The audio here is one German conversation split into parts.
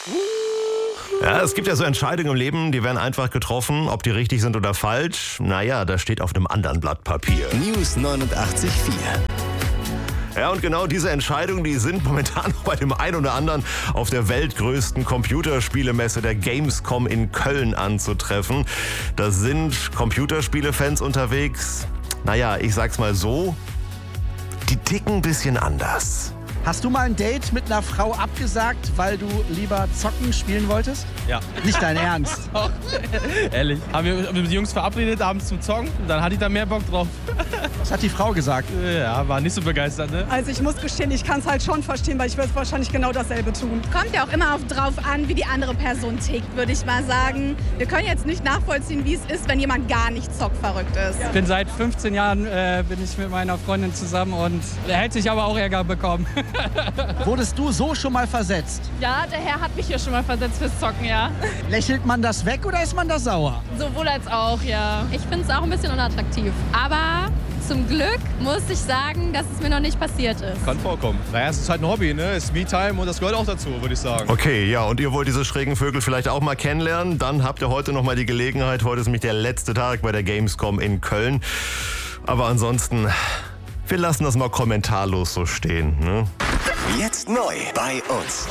Ja, es gibt ja so Entscheidungen im Leben, die werden einfach getroffen. Ob die richtig sind oder falsch, naja, das steht auf einem anderen Blatt Papier. News 89.4. Ja, und genau diese Entscheidungen, die sind momentan bei dem einen oder anderen auf der weltgrößten Computerspielemesse der Gamescom in Köln anzutreffen. Da sind Computerspielefans unterwegs. Naja, ich sag's mal so, die ticken ein bisschen anders. Hast du mal ein Date mit einer Frau abgesagt, weil du lieber zocken spielen wolltest? Ja. Nicht dein Ernst. Doch. Ehrlich. Haben wir mit den Jungs verabredet abends zum Zocken. Dann hatte ich da mehr Bock drauf. Was hat die Frau gesagt? Ja, war nicht so begeistert, ne? Also ich muss gestehen, ich kann es halt schon verstehen, weil ich würde wahrscheinlich genau dasselbe tun. Kommt ja auch immer drauf an, wie die andere Person tickt, würde ich mal sagen. Wir können jetzt nicht nachvollziehen, wie es ist, wenn jemand gar nicht zockverrückt ist. Ich bin seit 15 Jahren bin ich mit meiner Freundin zusammen und er hätte sich aber auch Ärger bekommen. Wurdest du so schon mal versetzt? Ja, der Herr hat mich hier schon mal versetzt fürs Zocken, ja. Lächelt man das weg oder ist man da sauer? Sowohl als auch, ja. Ich finde es auch ein bisschen unattraktiv. Aber zum Glück muss ich sagen, dass es mir noch nicht passiert ist. Kann vorkommen. Naja, es ist halt ein Hobby, ne? Es ist Me-Time und das gehört auch dazu, würde ich sagen. Okay, ja, und ihr wollt diese schrägen Vögel vielleicht auch mal kennenlernen? Dann habt ihr heute noch mal die Gelegenheit. Heute ist nämlich der letzte Tag bei der Gamescom in Köln. Aber ansonsten, wir lassen das mal kommentarlos so stehen, ne? Jetzt neu bei uns.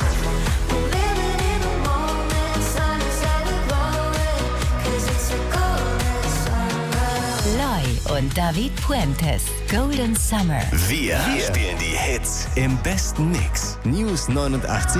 Loy und David Puentes, Golden Summer. Wir spielen die Hits im besten Mix. News 89.4.